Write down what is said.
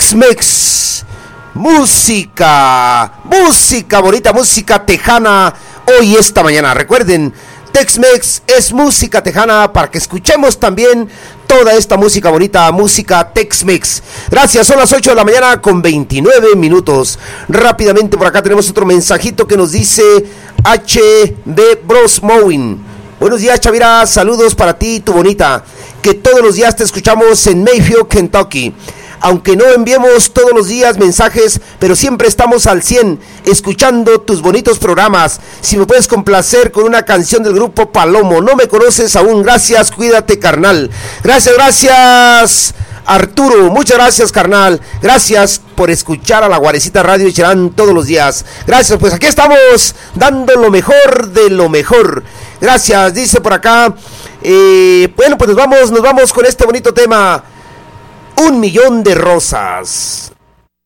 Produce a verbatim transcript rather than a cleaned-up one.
Tex-Mex. Música, música bonita, música tejana hoy esta mañana. Recuerden, Tex-Mex es música tejana para que escuchemos también toda esta música bonita, música Tex-Mex. Gracias, son las ocho de la mañana con veintinueve minutos. Rápidamente por acá tenemos otro mensajito que nos dice H B Bros Mowing. Buenos días, Chavira, saludos para ti y tu bonita, que todos los días te escuchamos en Mayfield, Kentucky. Aunque no enviemos todos los días mensajes, pero siempre estamos al cien, escuchando tus bonitos programas. Si me puedes complacer con una canción del grupo Palomo, no me conoces aún, gracias, cuídate, carnal. Gracias, gracias, Arturo, muchas gracias, carnal. Gracias por escuchar a la Guarecita Radio y Cherán todos los días. Gracias, pues aquí estamos, dando lo mejor de lo mejor. Gracias, dice por acá. Eh, bueno, pues nos vamos, nos vamos con este bonito tema. Un millón de rosas.